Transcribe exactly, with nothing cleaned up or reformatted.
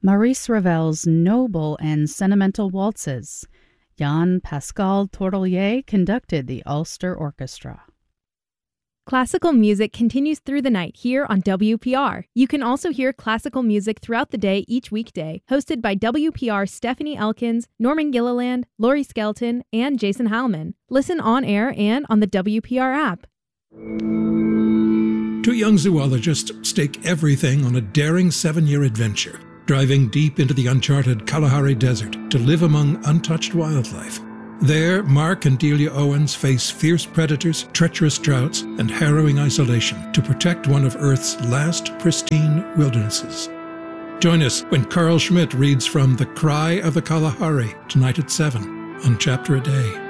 Maurice Ravel's noble and sentimental waltzes. Jean-Pascal Tourtellier conducted the Ulster Orchestra. Classical music continues through the night here on W P R. You can also hear classical music throughout the day each weekday, hosted by W P R's Stephanie Elkins, Norman Gilliland, Laurie Skelton, and Jason Hallman. Listen on air and on the W P R app. Two young zoologists stake everything on a daring seven-year adventure, driving deep into the uncharted Kalahari Desert to live among untouched wildlife. There, Mark and Delia Owens face fierce predators, treacherous droughts, and harrowing isolation to protect one of Earth's last pristine wildernesses. Join us when Carl Schmidt reads from The Cry of the Kalahari tonight at seven on Chapter a Day.